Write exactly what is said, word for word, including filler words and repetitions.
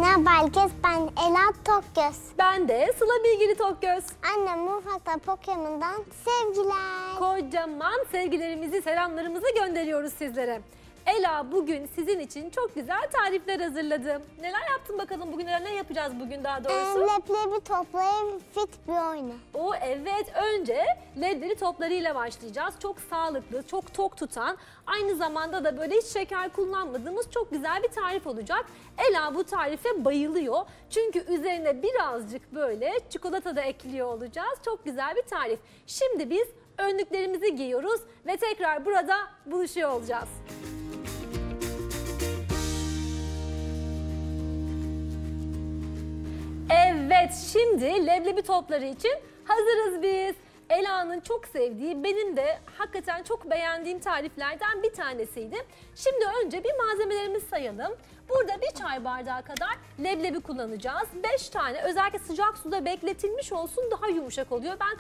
Merhaba herkes, ben Ela Tokgöz. Ben de Sıla Bilgili Tokgöz. Annem Mufak'tan Pokemon'dan sevgiler. Kocaman sevgilerimizi, selamlarımızı gönderiyoruz sizlere. Ela bugün sizin için çok güzel tarifler hazırladım. Neler yaptın bakalım bugün? Ne yapacağız bugün daha Ee, doğrusu? leblebi toplayıp fit bir oyunu. O evet, önce leblebi toplarıyla başlayacağız. Çok sağlıklı, çok tok tutan, aynı zamanda da böyle hiç şeker kullanmadığımız çok güzel bir tarif olacak. Ela bu tarife bayılıyor. Çünkü üzerine birazcık böyle çikolata da ekliyor olacağız. Çok güzel bir tarif. Şimdi biz önlüklerimizi giyiyoruz ve tekrar burada buluşuyor olacağız. Evet, şimdi leblebi topları için hazırız biz. Ela'nın çok sevdiği, benim de hakikaten çok beğendiğim tariflerden bir tanesiydi. Şimdi önce bir malzemelerimizi sayalım. Burada bir çay bardağı kadar leblebi kullanacağız. beş tane, özellikle sıcak suda bekletilmiş olsun, daha yumuşak oluyor. Ben